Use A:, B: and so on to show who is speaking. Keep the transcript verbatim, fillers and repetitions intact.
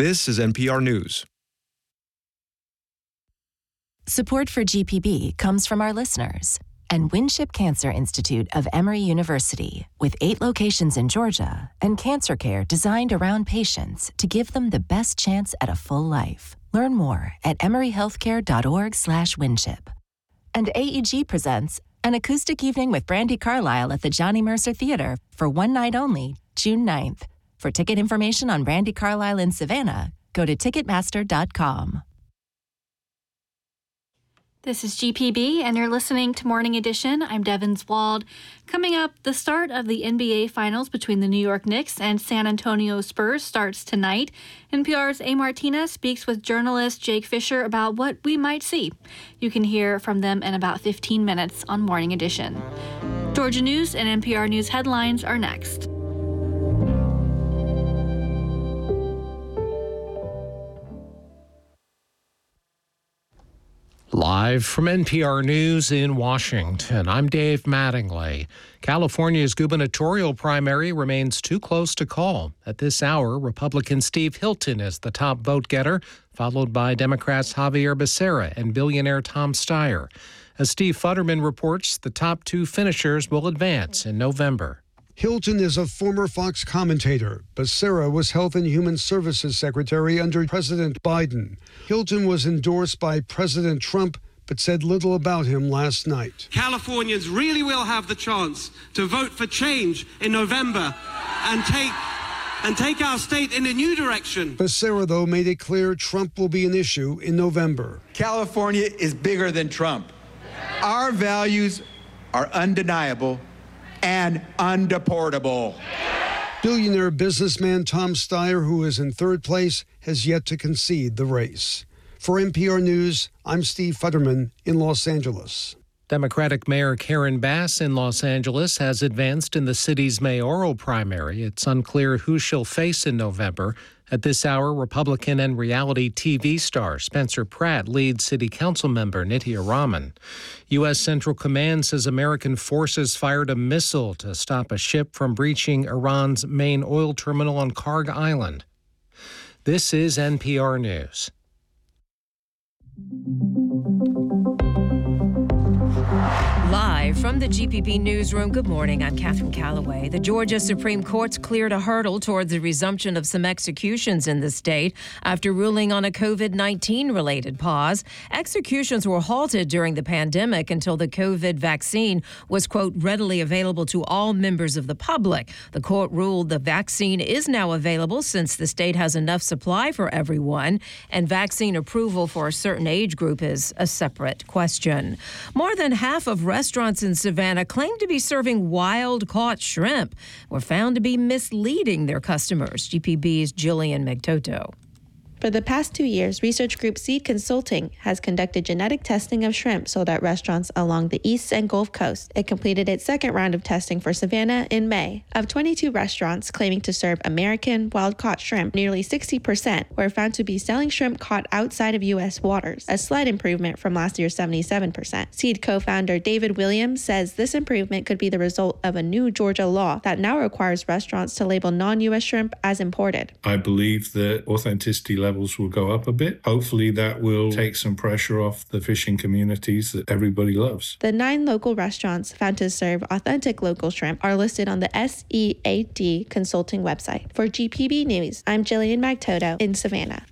A: This is N P R News.
B: Support for G P B comes from our listeners and Winship Cancer Institute of Emory University, with eight locations in Georgia and cancer care designed around patients to give them the best chance at a full life. Learn more at emoryhealthcare.org slash Winship. And A E G presents an acoustic evening with Brandi Carlile at the Johnny Mercer Theater for one night only, June ninth. For ticket information on Brandi Carlile in Savannah, go to ticketmaster dot com.
C: This is G P B, and you're listening to Morning Edition. I'm Devin Wald. Coming up, the start of the N B A Finals between the New York Knicks and San Antonio Spurs starts tonight. N P R's A. Martinez speaks with journalist Jake Fisher about what we might see. You can hear from them in about fifteen minutes on Morning Edition. Georgia News and N P R News headlines are next.
D: Live from N P R News in Washington, I'm Dave Mattingly. California's gubernatorial primary remains too close to call. At this hour, Republican Steve Hilton is the top vote getter, followed by Democrats Xavier Becerra and billionaire Tom Steyer. As Steve Futterman reports, the top two finishers will advance in November.
E: Hilton is a former Fox commentator. Becerra was Health and Human Services Secretary under President Biden. Hilton was endorsed by President Trump, but said little about him last night.
F: Californians really will have the chance to vote for change in November and take and take our state in a new direction.
E: Becerra, though, made it clear Trump will be an issue in November.
G: California is bigger than Trump. Our values are undeniable and undeportable.
E: Billionaire businessman Tom Steyer, who is in third place, has yet to concede the race. For N P R News, I'm Steve Futterman in Los Angeles.
D: Democratic Mayor Karen Bass in Los Angeles has advanced in the city's mayoral primary. It's unclear who she'll face in November. At this hour, Republican and reality T V star Spencer Pratt leads City Council member Nithya Raman. U S. Central Command says American forces fired a missile to stop a ship from breaching Iran's main oil terminal on Karg Island. This is N P R News.
H: Live from the G P B Newsroom, good morning. I'm Catherine Calloway. The Georgia Supreme Court's cleared a hurdle towards the resumption of some executions in the state after ruling on a COVID nineteen related pause. Executions were halted during the pandemic until the COVID vaccine was, quote, readily available to all members of the public. The court ruled the vaccine is now available since the state has enough supply for everyone, and vaccine approval for a certain age group is a separate question. More than half of restaurants in Savannah claim to be serving wild-caught shrimp were found to be misleading their customers. G P B's Jillian Megtoto.
I: For the past two years, research group Seed Consulting has conducted genetic testing of shrimp sold at restaurants along the East and Gulf Coast. It completed its second round of testing for Savannah in May. Of twenty-two restaurants claiming to serve American wild-caught shrimp, nearly sixty percent were found to be selling shrimp caught outside of U S waters, a slight improvement from last year's seventy-seven percent. Seed co-founder David Williams says this improvement could be the result of a new Georgia law that now requires restaurants to label non-U S shrimp as imported.
J: I believe that authenticity levels will go up a bit. Hopefully that will take some pressure off the fishing communities that everybody loves.
I: The nine local restaurants found to serve authentic local shrimp are listed on the S E A D Consulting website. For G P B News, I'm Jillian Magtoto in Savannah.